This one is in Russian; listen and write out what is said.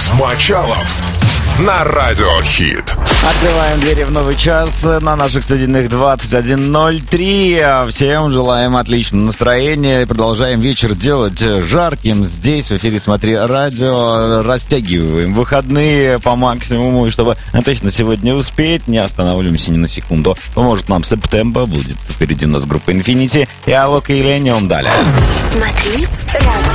Алекс Мочалов на Радиохит. Открываем двери в новый час на наших студийных 21:03. Всем желаем отличного настроения и продолжаем вечер делать жарким. Здесь в эфире «Смотри радио». Растягиваем выходные по максимуму, и чтобы точно сегодня успеть, не останавливаемся ни на секунду. Поможет нам Септембр, будет впереди у нас группа Infinity и Алок и Лениум далее. Смотри радио.